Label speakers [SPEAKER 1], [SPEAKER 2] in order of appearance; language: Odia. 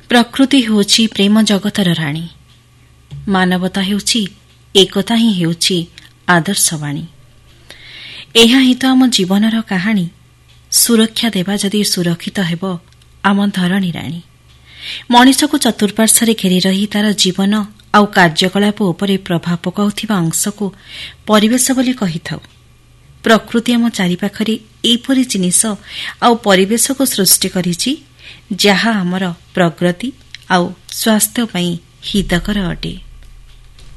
[SPEAKER 1] ପ୍ରକୃତି ହେଉଛି ପ୍ରେମ ଜଗତର ରାଣୀ। ମାନବତା ହେଉଛି ଏକତା ହିଁ ହେଉଛି ଆଦର୍ଶବାଣୀ। ଏହା ହିଁ ତ ଆମ ଜୀବନର କାହାଣୀ। ସୁରକ୍ଷା ଦେବା ଯଦି ସୁରକ୍ଷିତ ହେବ ଆମ ଧରଣୀ ରାଣୀ। ମଣିଷକୁ ଚତୁଃପାର୍ଶ୍ୱରେ ଘେରି ରହି ତାର ଜୀବନ ଆଉ କାର୍ଯ୍ୟକଳାପ ଉପରେ ପ୍ରଭାବ ପକାଉଥିବା ଅଂଶକୁ ପରିବେଶ ବୋଲି କହିଥାଉ। ପ୍ରକୃତି ଆମ ଚାରିପାଖରେ ଏପରି ଜିନିଷ ଆଉ ପରିବେଶକୁ ସୃଷ୍ଟି କରିଛି ଯାହା ଆମର ପ୍ରଗତି ଆଉ ସ୍ୱାସ୍ଥ୍ୟ ପାଇଁ ହିତକର ଅଟେ।